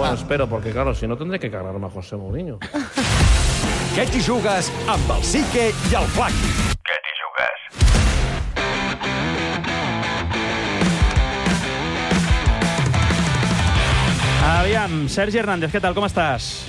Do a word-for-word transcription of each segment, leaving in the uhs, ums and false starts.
bueno, espero, porque claro, si no tendré que cargarme a José Mourinho. Què t'hi jugues amb el Sique i el Flaqui? Què t'hi jugues? Aviam, Sergi Hernández, què tal, com estàs?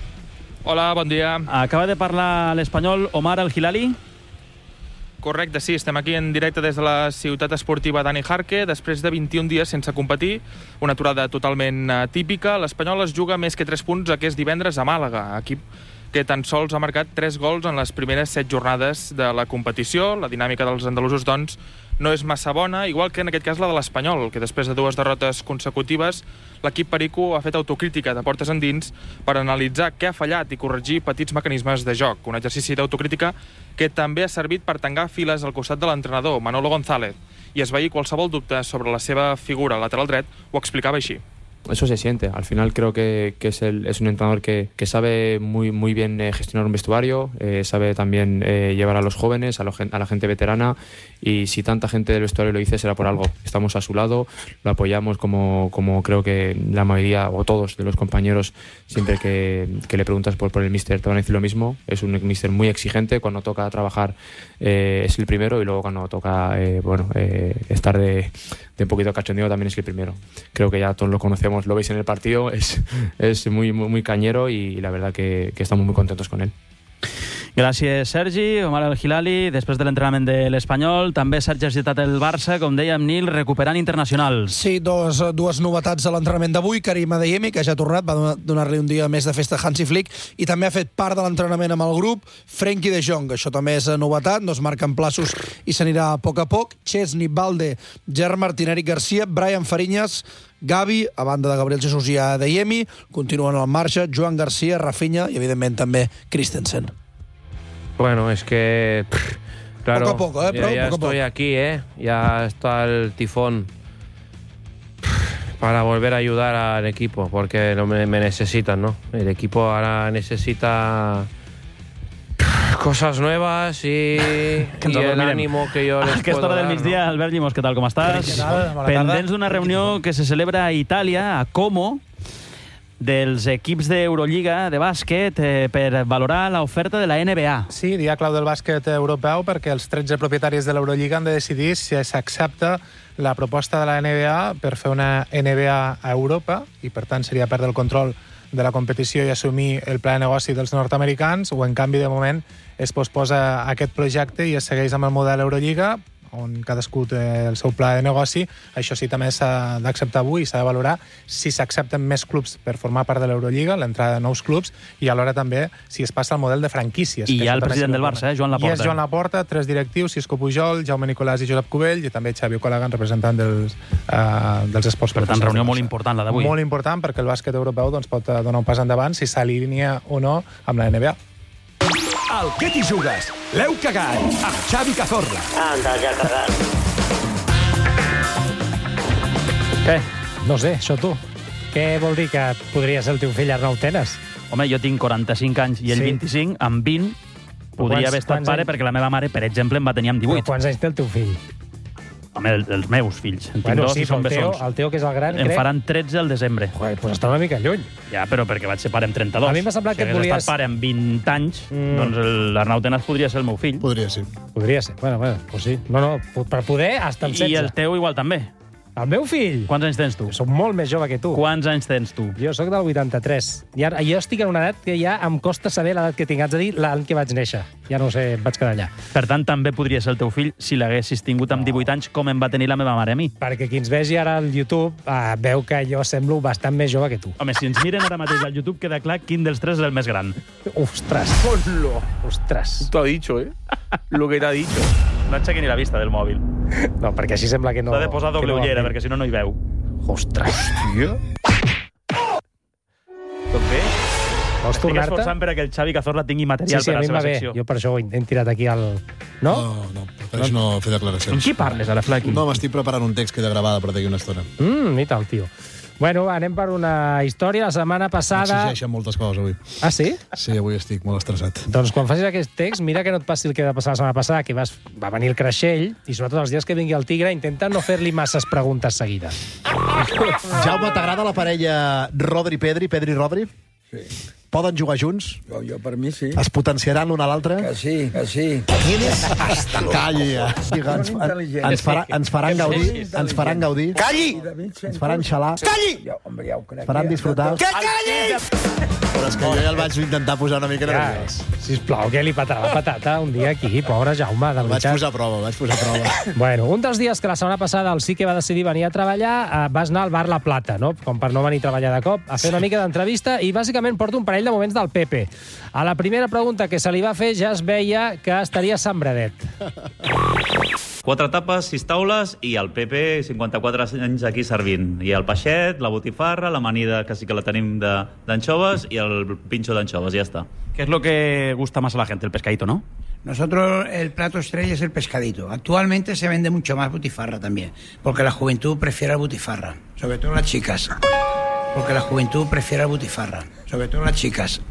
Hola, bon dia. Acaba de parlar l'espanyol Omar El Hilali. Correcte, sí, estem aquí en directe des de la ciutat esportiva Dani Jarque, després de vint-i-un dies sense competir, una aturada totalment típica. L'Espanyol es juga més que tres punts aquest divendres a Màlaga, equip que tan sols ha marcat tres gols en les primeres set jornades de la competició. La dinàmica dels andalusos, doncs, no és massa bona, igual que en aquest cas la de l'Espanyol, que després de dues derrotes consecutives, l'equip perico ha fet autocrítica de portes endins per analitzar què ha fallat i corregir petits mecanismes de joc. Un exercici d'autocrítica que també ha servit per tancar files al costat de l'entrenador, Manolo González, i esvair qualsevol dubte sobre la seva figura lateral dret. Ho explicava així. Eso se siente. Al final creo que, que es, el, es un entrenador que, que sabe muy, muy bien eh, gestionar un vestuario, eh, sabe también eh, llevar a los jóvenes, a, lo, a la gente veterana, y si tanta gente del vestuario lo dice será por algo. Estamos a su lado, lo apoyamos como, como creo que la mayoría o todos de los compañeros, siempre que, que le preguntas por, por el míster te van a decir lo mismo. Es un míster muy exigente, cuando toca trabajar eh, es el primero, y luego cuando toca eh, bueno, eh, estar de, de un poquito cachondeo también es el primero. Creo que ya todos lo conocemos, lo veis en el partido, es, es muy, muy, muy cañero, y la verdad que, que estamos muy contentos con él. Gràcies, Sergi. Omar El Hilali, després de l'entrenament de l'Espanyol. També Sergi ha citat el Barça, com dèiem, Nil, recuperant internacionals. Sí, dos, dues novetats a l'entrenament d'avui. Karim Adeyemi, que ja ha tornat, va donar-li un dia més de festa a Hansi Flick, i també ha fet part de l'entrenament amb el grup Frenkie de Jong. Això també és novetat, no es marquen plaços i s'anirà a poc a poc. Chesney, Balde, Gerard Martín, Eric Garcia, Brian Fariñas, Gavi, a banda de Gabriel Jesús i Adeyemi, continuen al marge Joan Garcia, Rafinha i, evidentment, també Christensen. Bueno, es que... Pff, claro, poco a poco, ¿eh? Pero ya, ya poco estoy a poco. aquí, ¿eh? Ya está el tifón pff, para volver a ayudar al equipo, porque no me, me necesitan, ¿no? El equipo ahora necesita pff, cosas nuevas y, y el ánimo que yo les Aquesta puedo hora del dar, migdia, ¿no? Albert Llimós, què tal, com estàs? Pendents d'una reunió que se celebra a Itàlia, a Como, dels equips d'Eurolliga de bàsquet eh, per valorar l'oferta de la N B A. Sí, dia clau del bàsquet europeu, perquè els tretze propietaris de l'Eurolliga han de decidir si s'accepta la proposta de la N B A per fer una N B A a Europa, i per tant seria perdre el control de la competició i assumir el pla de negoci dels nord-americans, o en canvi de moment es posposa aquest projecte i es segueix amb el model Eurolliga, on cadascú té el seu pla de negoci. Això sí, també s'ha d'acceptar avui i s'ha de valorar si s'accepten més clubs per formar part de l'Eurolliga, l'entrada de nous clubs, i alhora també si es passa al model de franquícies. I hi ha el president del Barça, eh, Joan Laporta. I és Joan Laporta, tres directius, Cisco Pujol, Jaume Nicolàs i Josep Cubell, i també Xavi Colagan, representant dels, uh, dels esports. Per tant, reunió molt important, la d'avui. Molt important, perquè el bàsquet europeu doncs, pot donar un pas endavant si s'alinea o no amb la N B A. El Què t'hi jugues? L'heu cagat amb Xavi Cazorla. Anda, ja cagat. Què? No sé, això tu. Què vol dir que podria ser el teu fill Arnau Tenas? Home, jo tinc quaranta-cinc anys i ell Sí. vint-i-cinc, amb vint podria quants- haver estat quants pare, anys? perquè la meva mare, per exemple, em va tenir amb divuit. Però quants anys té el teu fill? Home, el, els meus fills. En tinc Bueno, dos sí, i són però el teu, bessons. el teu, que és el gran, Em crec... faran tretze al desembre. Joder, doncs està una mica lluny. Ja, però perquè vaig ser pare amb trenta-dos. A mi m'ha semblat que si et hagués volies- estat pare amb vint anys, Mm. doncs el- l'Arnau Tenas podria ser el meu fill. Podria ser. Podria ser. Bueno, bueno, doncs sí. No, no, per poder, hasta amb setze. I el teu igual també. El meu fill? Quants anys tens tu? Soc molt més jove que tu. Quants anys tens tu? Jo sóc del vuitanta-tres. I ara, jo estic en una edat que ja em costa saber l'edat que tinc. Haig de dir l'any que vaig néixer. Ja no ho sé, em vaig quedar allà. Per tant, també podria ser el teu fill si l'haguessis tingut amb divuit anys, com em va tenir la meva mare a mi. Perquè qui ens vegi ara al YouTube eh, veu que jo semblo bastant més jove que tu. Home, si ens miren ara mateix al YouTube, queda clar quin dels tres és el més gran. Ostres. Ponlo. Ostres. Te ha dicho, ¿eh? Lo que te ha dicho. No aixequi ni la vista del mòbil. No, perquè així sembla que no... S'ha de posar doble que no ullera, va bé. perquè si no, no hi veu. Ostres. Hòstia. Tot bé? Vols Estic tornar-te? esforçant perquè el Xavi Cazorla tingui Sí, material sí, per a a mi la em va seva bé. secció. Jo per això ho he tirat aquí al... No? No, no, prefereix no fer declaracions. Amb qui parles, a la Flaqui? No, m'estic preparant un text que he de gravar per d'aquí una estona. Mm, i tal, tio. Bueno, anem per una història. La setmana passada... M'exigeixen moltes coses avui. Ah, sí? Sí, avui estic molt estressat. Doncs quan facis aquest text, mira que no et passi el que va passar la setmana passada, que vas, va venir el Creixell, i sobretot els dies que vingui el Tigre, intenta no fer-li masses preguntes seguides. Jaume, t'agrada la parella Rodri-Pedri, Pedri-Rodri? Sí. Poden jugar junts? Jo, jo per mi sí. Es potenciaran l'un a l'altre? Que sí, que sí. Calli, ja. Ens, ens, farà, ens faran gaudir. Ens faran gaudir. Calli! Ens faran xalar. Calli! Jo, home, ja ho crec. Ens faran disfrutar. Que calli! Però és que jo ja el vaig intentar posar una mica nerviós. Sisplau, que li patava la patata un dia aquí, pobre Jaume, de El vaig posar a prova, vaig posar a prova. Bueno, un dels dies que la setmana passada el sí que va decidir venir a treballar, eh, vas anar al bar La Plata, no? Com per no venir a treballar de cop, a fer una mica d'entrevista, i bàsicament porta un parell de moments del Pepe. A la primera pregunta que se li va fer ja es veia que estaria sembradet. Quatre tapes, sis taules i el Pepe, cinquanta-quatre anys aquí servint. I el peixet, la botifarra, l'amanida, que sí que la tenim d'anxoves, i el pinxo d'anxoves, ja està. ¿Qué es lo que gusta más a la gente? El pescadito, ¿no? Nosotros el plato estrella es el pescadito. Actualmente se vende mucho más butifarra también, porque la juventud prefiere la butifarra, sobre todo las chicas. Porque la juventud prefiere la butifarra, sobre todo las chicas.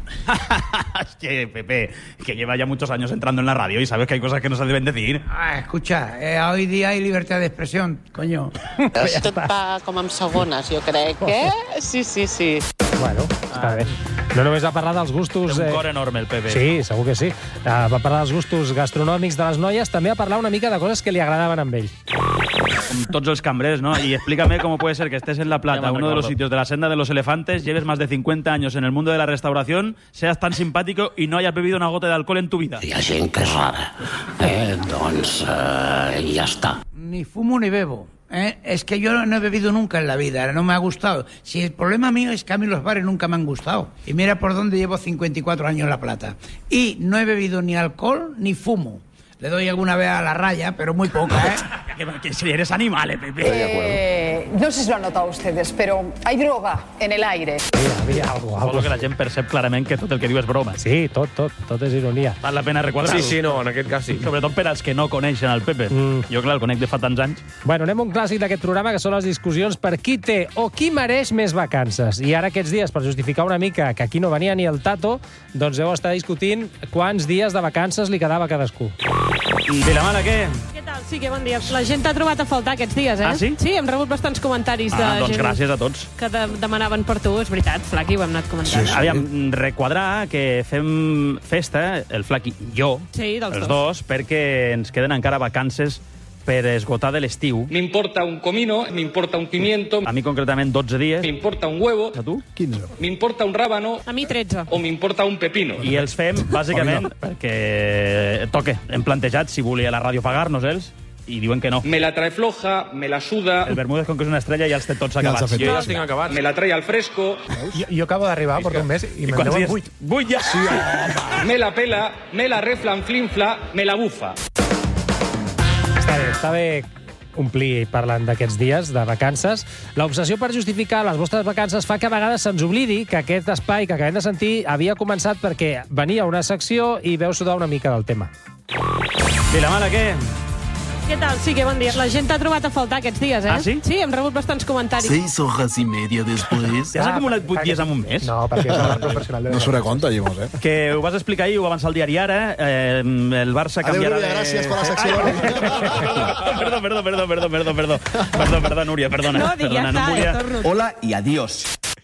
Es que, Pepe, que lleva ya muchos años entrando en la radio y sabes que hay cosas que no se deben decir. Ah, escucha, eh, hoy día hay libertad de expresión, coño. Tot va com amb segones, jo crec, eh? Sí, sí, sí. Bueno, està bé. No només va parlar dels gustos... Té un cor enorme, el Pepe. Sí, segur que sí. Uh, va parlar dels gustos gastronòmics de les noies, també va parlar una mica de coses que li agradaven amb ell. Con todos los cambrers, ¿no? Y explícame cómo puede ser que estés en La Plata, uno de los sitios de la senda de los elefantes, lleves más de cincuenta años en el mundo de la restauración, seas tan simpático y no hayas bebido una gota de alcohol en tu vida. Hi ha gent que és rara. Eh, doncs eh, ja està. Ni fumo ni bebo. ¿eh? Es que yo no he bebido nunca en la vida, no me ha gustado. Si el problema mío es que a mí los bares nunca me han gustado. Y mira por dónde llevo cincuenta y cuatro años en La Plata. Y no he bebido ni alcohol ni fumo. Le doy alguna vez a la raya, pero muy poca, ¿eh? Que si eres animal, ¿eh, Pepe? Eh, no sé si lo han notado ustedes, pero hay droga en el aire. Mira, mira, algo, algo. Solo que la gent percep clarament que tot el que diu és broma. Sí, tot, tot, tot és ironia. Val la pena requadrar-ho. Sí, sí, no, en aquest cas sí. Sobretot per als que no coneixen el Pepe. Mm. Jo, clar, el conec de fa tants anys. Bueno, anem a un clàssic d'aquest programa, que són les discussions per qui té o qui mereix més vacances. I ara aquests dies, per justificar una mica que aquí no venia ni el Tato, doncs heu estar discutint quants dies de vacances li quedava a cadascú. Vilamala, què? Què tal? Sí, que bon dia. La gent t'ha trobat a faltar aquests dies, eh? Ah, sí? Sí, hem rebut bastants comentaris de Ah, doncs gent gràcies a tots. que de demanaven per tu. És veritat, Flaqui, ho hem anat comentant. Sí, sí. Aviam, requadrar que fem festa, el Flaqui i jo, Sí, dels els dos. dos, perquè ens queden encara vacances per esgotar de l'estiu. Me importa un comino, me importa un pimiento, A mi, concretament, dotze dies. me importa un huevo, A tu? quinze. me importa un rábano A mi, tretze. o me importa un pepino. I els fem, bàsicament, perquè toque. Hem plantejat si volia la ràdio pagar-nos ells, i diuen que no. Me la trae floja, me la suda, El Bermúdez, com que és una estrella, ja els té tots acabats. Jo ja els tinc acabats. me la trae al fresco, Jo, jo acabo d'arribar, porto un mes, i me'n quants deuen dies? vuit. Vuit ja! Sí, me la pela, me la reflanflinfla, me la bufa. Està bé, està bé omplir parlant d'aquests dies de vacances. L'obsessió per justificar les vostres vacances fa que a vegades se'ns oblidi que aquest espai que acabem de sentir havia començat perquè venia una secció i veu sudar una mica del tema. Vilamala, què? Què tal? Sí, que bon dia. La gent t'ha trobat a faltar aquests dies, eh? Ah, sí? Sí, hem rebut bastants comentaris. Seis hojas y media después. Ja has acumulat vuit dies en un mes? No, perquè és el professional de... No surt a compte, Llimós, eh? Que ho vas explicar ahir, ho va avançar el diari Ara, eh, el Barça Adéu, canviarà Núria, de... gràcies per la secció. Perdó, perdó, perdó, perdó, perdó, perdó. Perdó, perdó, Núria, perdona. No, dic, ja perdona, està, no volia... ja torno. Hola y adiós.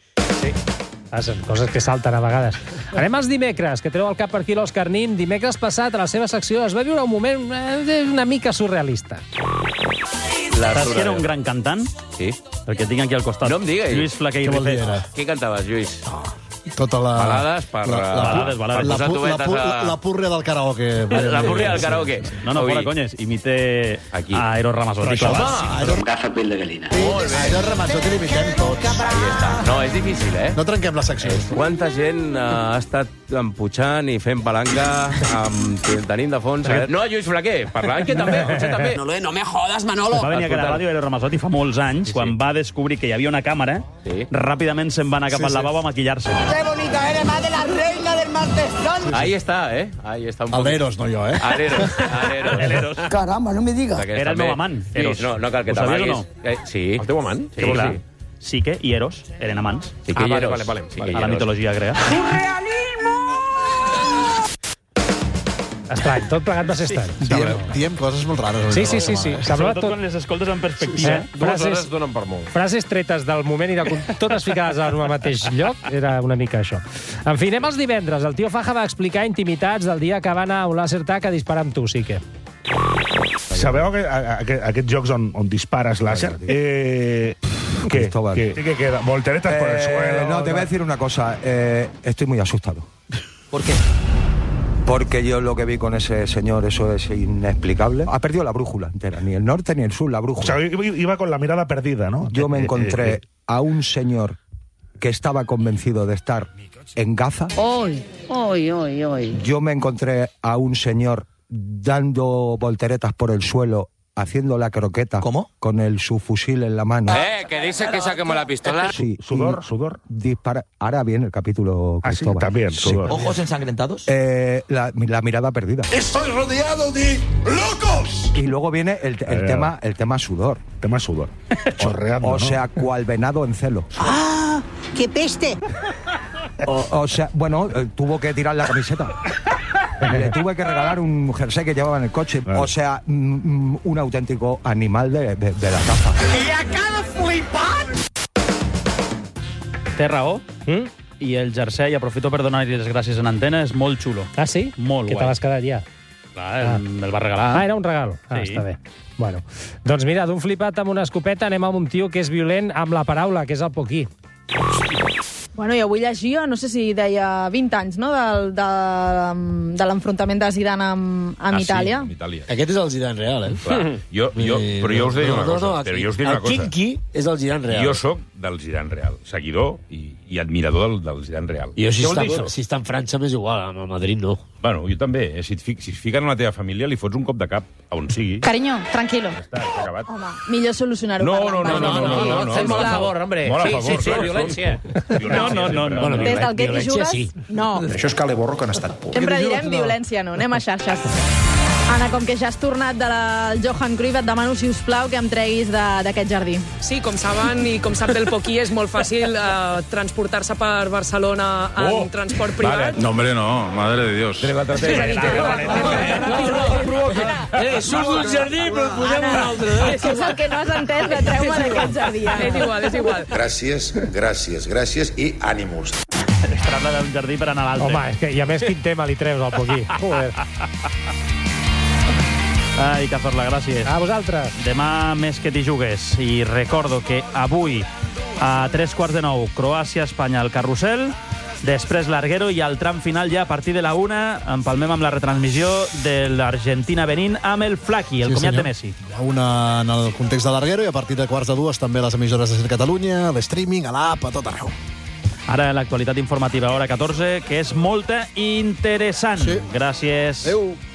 Ah, són coses que salten a vegades. Anem als dimecres, que treu al cap per aquí l'Òscar Nin. Dimecres passat, a la seva secció, es va viure un moment eh, una mica surrealista. Saps que era un gran cantant? Sí. Perquè tinc aquí al costat. No em diguis. Lluís Flaquer i Què vol dir, Rifet. ara? Què cantaves, Lluís? Tota la... Balades per... La, la, Balades, balades. La, Per posar pu- la, tubetes pu- a- la, la púrria del karaoke. La púrria del karaoke. No, no, Ui. fora conyes. Imite Aquí. a Aero Ramazzotti. Però això, Clar. home, Agafa pell de gallina. Allò Ramazzotti l'imitem tots. Ahí està. No, és difícil, eh? no trenquem la secció. Quanta gent uh, ha estat emputxant i fent palanca amb, tenint de fons... Eh? No, Lluís Flaquer, parlant que també, potser també. No, no me jodas, Manolo. Va venir a la ràdio Aero Ramazzotti fa molts anys, Sí, sí. quan va descobrir que hi havia una càmera, Sí. ràpidament se'n va anar cap Sí, al sí. lavabo a maquillar-se. Qué bonita eres, más de la reina del martesón. Ahí està, eh? Ahí està un El poc... d'Eros, no jo, eh? Aleros, aleros. Eros. Caramba, no me digas. Aquest Era el també. meu amant, Sí, Eros. no, no cal que Ho sabies o t'amaguis. Eh, sí. El teu amant? Sí, Què vols clar. dir? Psique i Eros eren amants. Psique ah, i Eros. Vale, vale, vale. A la mitologia grega. Estrany, tot plegat va ser estrany. Sí. Diem, diem coses molt rares. Sí, sí, sí. sí. Sobretot tot... quan les escoltes en perspectiva. Sí, dues frases, hores donen per molt. Frases tretes del moment i de, totes ficades en el mateix lloc, era una mica això. En fi, anem als divendres. El tio Faja va explicar intimitats del dia que va anar a un laser tag a disparar amb tu, sí que... Sabeu que, a, a, aquests jocs on, on dispares láser? Eh, ¿Qué? ¿Qué? ¿Qué queda? ¿Volteretas eh, por el suelo? No, te voy a decir una cosa. Eh, estoy muy asustado. ¿Por qué? Porque yo lo que vi con ese señor, eso es inexplicable. Ha perdido la brújula entera, ni el norte ni el sur, la brújula. O sea, iba con la mirada perdida, ¿no? Yo me encontré a un señor que estaba convencido de estar en Gaza. Hoy, hoy, hoy, hoy. Yo me encontré a un señor dando volteretas por el suelo, haciendo la croqueta. ¿Cómo? Con el subfusil en la mano. Eh, que dice que saquemos la pistola. Sí. Sudor, sudor. Dispara. Ahora viene el capítulo Ah, sí, Cristóbal. también, sudor. ¿Ojos ensangrentados? Eh, la, la mirada perdida. ¡Estoy rodeado de locos! Y luego viene el, el Eh. tema el tema sudor. Tema sudor. Chorreando, O ¿no? sea, cual venado en celo. ¡Ah! ¡Qué peste! O, o sea, bueno, eh, tuvo que tirar la camiseta. Le tuve que regalar un jersey que llevaba en el coche. Vale. O sea, mm, un auténtico animal de, de, de la caza. I acaba flipant! Té raó. Mm? I el jersei, aprofito per donar-li les gràcies en antena, és molt xulo. Ah, sí? Molt Que guai. te l'has quedat ja. Clar, ah. el va regalar. Ah, era un regal. Ah, Sí. està bé. Bueno, doncs mira, d'un flipat amb una escopeta anem amb un tio que és violent amb la paraula, que és el Poquí. Bueno, jo avui llegia, no sé si deia vint anys, no?, del, de, de l'enfrontament de Zidane amb, amb Ah, Itàlia. Sí, amb Itàlia. Aquest és el Zidane real, eh? Clar, jo, jo, però jo us deia no, una no, cosa. no, però aquí, jo us dic una el cosa. Kinky és el Zidane real. Jo sóc del Zidane real, seguidor i, i admirador del, del Zidane real. Jo, si Què vol està, dir això? si està en França, m'és igual, amb el Madrid no. Bueno, jo també. Eh? Si, et fi, si es fiquen en la teva família, li fots un cop de cap a on sigui. Carinyo, tranquilo. Està, està acabat. Home, millor solucionar-ho. No, parlant. no, no, no, no, no, no, Fem molt a no. favor, hombre. Molt a Sí, favor, sí, sí, clar, violència. No, no, no, no. Bueno, Des del que hi jugues, sí. no. Això és Caleborro, que han estat por. Sempre direm violència, no. Anem a xarxes. Anna, com que ja has tornat de la el Johan Cruyff, et demano, si us plau, que em treguis de- d'aquest jardí. Sí, com saben i com sap el Poquí, és molt fàcil eh, transportar-se per Barcelona en Oh! transport privat. No, hombre, no. Madre de Dios. Eh, surt d'un jardí, però et posem un altre. Eh? Si és el que no has entès, de treu-me d'aquest jardí. Anna. És igual, és igual. Gràcies, gràcies, gràcies i ànimos. Es trasllada d'un jardí per anar a l'altre. Home, és que, i a més, quin tema li treus al Poquí? Joder. Ai, Cazorla, gràcies. A vosaltres. Demà més que t'hi jugues. I recordo que avui, a tres quarts de nou, Croàcia-Espanya al Carrusel, després l'Arguero i al tram final ja a partir de la una empalmem amb la retransmissió de l'Argentina-Benín amb el Flaqui, el Sí, comiat senyor. de Messi. Una en el context de l'Arguero i a partir de quarts de dues també a les emissores de Catalunya, a l'streaming, a l'app, a tot arreu. Ara l'actualitat informativa, hora catorze, que és molta interessant. Sí. Gràcies. Adéu.